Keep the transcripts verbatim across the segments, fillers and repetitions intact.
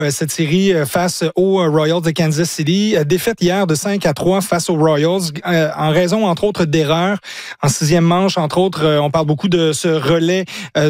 cette série face aux Royals de Kansas City. Défaite hier de cinq à trois face aux Royals, en raison, entre autres, d'erreurs. En sixième manche, entre autres, on parle beaucoup de ce relais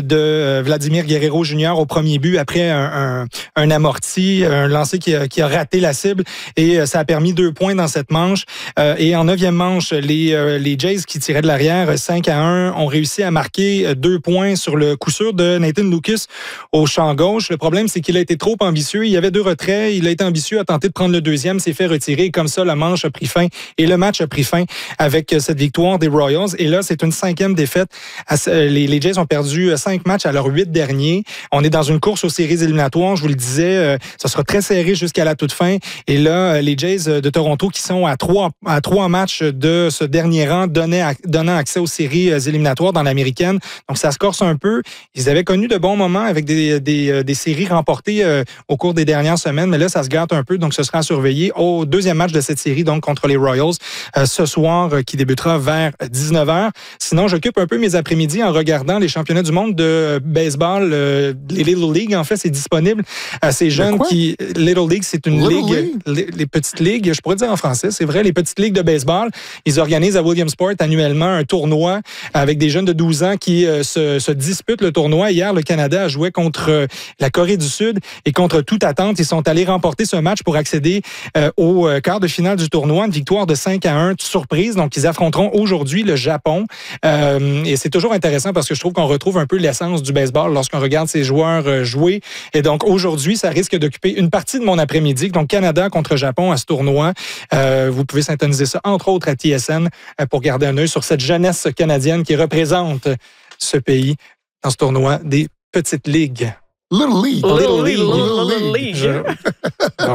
de Vladimir Guerrero junior au premier but après un, un, un amorti, un lancer qui a, qui a raté la cible, et ça a permis deux points dans cette manche. Et en neuvième manche, les, les Jays qui tiraient de l'arrière cinq à un ont réussi à marquer deux points sur le coup sûr de Nathan Lukes au champ gauche. Le problème, c'est qu'il a été trop ambitieux. Il y avait deux retraits. Il a été ambitieux à tenter de prendre le deuxième, s'est fait retirer. Et comme ça, la manche a pris fin et le match a pris fin avec cette victoire des Royals. Et là, c'est une cinquième défaite. Les, les Jays ont perdu cinq matchs à leurs huit derniers. On est dans une course aux séries éliminatoires. Je vous le disais, ça sera très serré jusqu'à la toute fin. Et là, les Jays de Toronto qui sont à trois, à trois matchs de ce dernier rang, donnant, donnant accès aux séries éliminatoires dans l'américaine. Donc, ça se corse un peu. Ils avaient connu de bons moments avec des, des, des séries remportées euh, au cours des dernières semaines, mais là, ça se gâte un peu. Donc, ce sera à surveiller au deuxième match de cette série, donc contre les Royals, euh, ce soir, euh, qui débutera vers dix-neuf heures. Sinon, j'occupe un peu mes après-midi en regardant les championnats du monde de baseball. Euh, les Little League, en fait, c'est disponible à ces jeunes qui... Little League, c'est une Little ligue... League? Les, les petites ligues, je pourrais dire en français, c'est vrai, les petites ligues de baseball. Ils organisent à Williamsport annuellement un tournoi avec des jeunes de douze ans qui euh, se, se disputent le tournoi. Hier, le Canada a joué contre euh, la Corée du Sud et contre toute attente, ils sont allés remporter ce match pour accéder euh, au euh, quart de finale du tournoi. Une victoire de cinq à un, surprise. Donc, ils affronteront aujourd'hui le Japon. Euh, et c'est toujours intéressant parce que je trouve qu'on retrouve un peu l'essence du baseball lorsqu'on regarde ces joueurs euh, jouer. Et donc, aujourd'hui, ça risque d'occuper une partie de mon après-midi. Donc, Canada contre Japon à ce tournoi. Euh, vous pouvez syntoniser ça, entre autres, à T S N euh, pour garder un œil sur cette jeunesse canadienne qui représente ce pays dans ce tournoi des petites ligues. Little League. Little League. Little League. Je... Bon.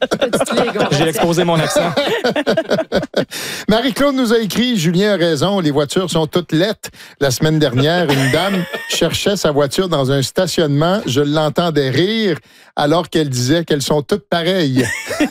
J'ai exposé mon accent. Marie-Claude nous a écrit, Julien a raison, les voitures sont toutes laides. La semaine dernière, une dame cherchait sa voiture dans un stationnement. Je l'entendais rire alors qu'elle disait qu'elles sont toutes pareilles.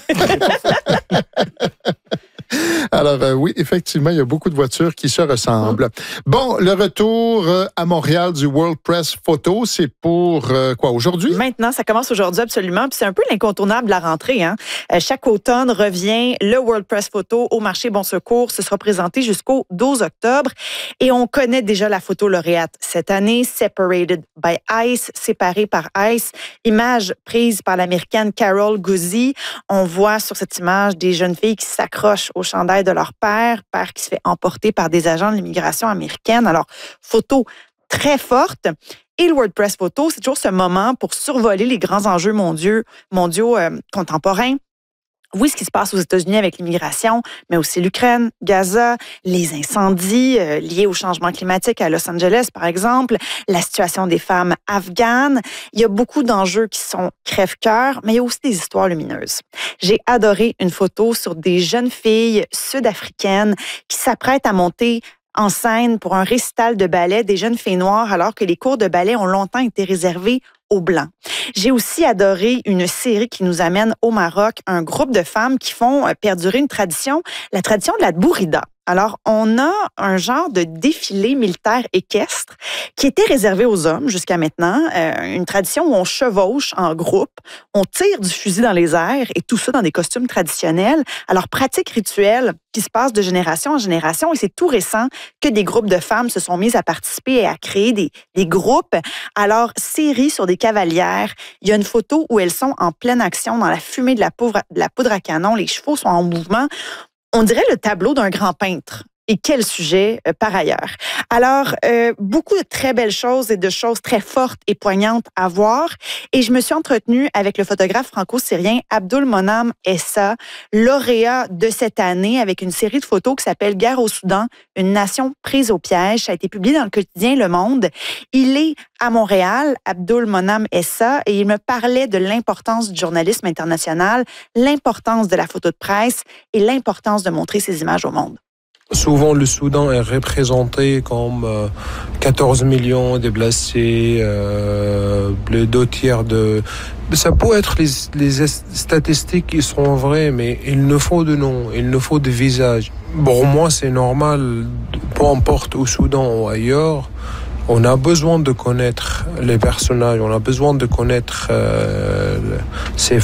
Alors euh, oui, effectivement, il y a beaucoup de voitures qui se ressemblent. Bon, le retour euh, à Montréal du World Press Photo, c'est pour euh, quoi, aujourd'hui? Maintenant, ça commence aujourd'hui absolument, puis c'est un peu l'incontournable de la rentrée. Hein? Euh, chaque automne revient le World Press Photo au marché Bon Secours. Ce sera présenté jusqu'au douze octobre. Et on connaît déjà la photo lauréate cette année, Separated by Ice, séparée par Ice. Image prise par l'Américaine Carol Guzzi. On voit sur cette image des jeunes filles qui s'accrochent au chandail de leur père, père qui se fait emporter par des agents de l'immigration américaine. Alors, photo très forte. Et le World Press Photo, c'est toujours ce moment pour survoler les grands enjeux mondiaux, mondiaux euh, contemporains. Oui, ce qui se passe aux États-Unis avec l'immigration, mais aussi l'Ukraine, Gaza, les incendies euh, liés au changement climatique à Los Angeles, par exemple, la situation des femmes afghanes. Il y a beaucoup d'enjeux qui sont crève-cœur, mais il y a aussi des histoires lumineuses. J'ai adoré une photo sur des jeunes filles sud-africaines qui s'apprêtent à monter en scène pour un récital de ballet des jeunes filles noires, alors que les cours de ballet ont longtemps été réservés aux Blancs. J'ai aussi adoré une série qui nous amène au Maroc, un groupe de femmes qui font perdurer une tradition, la tradition de la bourrida. Alors, on a un genre de défilé militaire équestre qui était réservé aux hommes jusqu'à maintenant. Euh, une tradition où on chevauche en groupe, on tire du fusil dans les airs et tout ça dans des costumes traditionnels. Alors, pratique rituelle qui se passe de génération en génération et c'est tout récent que des groupes de femmes se sont mis à participer et à créer des, des groupes. Alors, série sur des cavalières. Il y a une photo où elles sont en pleine action dans la fumée de la poudre, de la poudre à canon. Les chevaux sont en mouvement. On dirait le tableau d'un grand peintre. Et quel sujet euh, par ailleurs. Alors, euh, beaucoup de très belles choses et de choses très fortes et poignantes à voir. Et je me suis entretenue avec le photographe franco-syrien Abdul Monam Essa, lauréat de cette année avec une série de photos qui s'appelle « Guerre au Soudan, une nation prise au piège ». Ça a été publié dans le quotidien Le Monde. Il est à Montréal, Abdul Monam Essa, et il me parlait de l'importance du journalisme international, l'importance de la photo de presse et l'importance de montrer ces images au monde. Souvent, le Soudan est représenté comme euh, quatorze millions de blessés, euh, les deux tiers de... Ça peut être les, les statistiques qui sont vraies, mais il nous faut de noms, il nous faut de visages. Pour moi, c'est normal, peu importe au Soudan ou ailleurs, On a besoin de connaître les personnages, on a besoin de connaître euh, ces